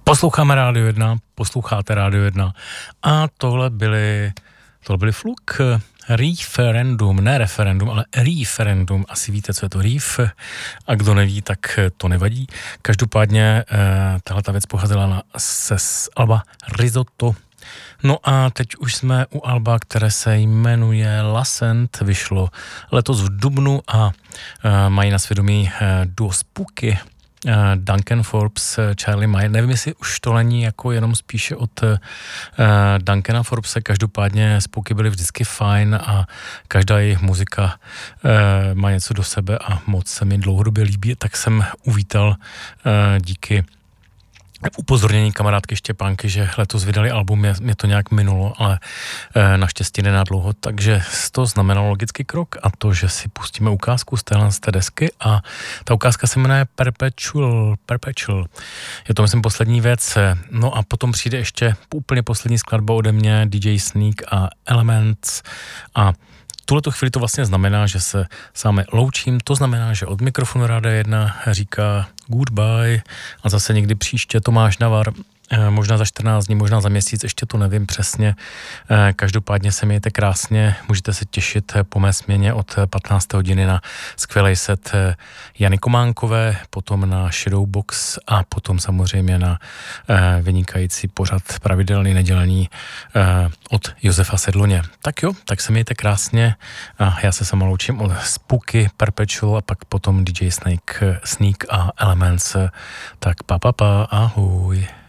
Posloucháme Rádio 1, posloucháte Rádio 1 a tohle byly Fluk, referendum, ne referendum, ale referendum. Asi víte, co je to reef a kdo neví, tak to nevadí. Každopádně tahle ta věc pocházela z alba Risotto. No a teď už jsme u alba, které se jmenuje Lascent, vyšlo letos v dubnu a mají na svědomí duo Spooky, Duncan Forbes, Charlie Mayer. Nevím, jestli už to není jako jenom spíše od Duncana Forbese, každopádně Spooky byly vždycky fajn a každá jejich muzika má něco do sebe a moc se mi dlouhodobě líbí, tak jsem uvítal díky upozornění kamarádky Štěpánky, že letos vydali album, mě to nějak minulo, ale naštěstí nenadlouho, takže to znamenalo logický krok a to, že si pustíme ukázku z té desky a ta ukázka se jmenuje Perpetual. Je to, myslím, poslední věc. No a potom přijde ještě úplně poslední skladba ode mě, DJ Sneak a Elements a tuhleto chvíli to vlastně znamená, že se s vámi loučím, to znamená, že od mikrofonu Rádia 1 říká goodbye a zase někdy příště Tomáš Navar, možná za 14 dní, možná za měsíc, ještě to nevím přesně. Každopádně se mějte krásně, můžete se těšit po mé směně od 15. hodiny na skvělej set Jany Kománkové, potom na Shadowbox a potom samozřejmě na vynikající pořad pravidelný nedělní od Josefa Sedloně. Tak jo, tak se mějte krásně a já se sama loučím od Spooky, Perpetual a pak potom DJ Sneak a Elements. Tak pa, ahoj.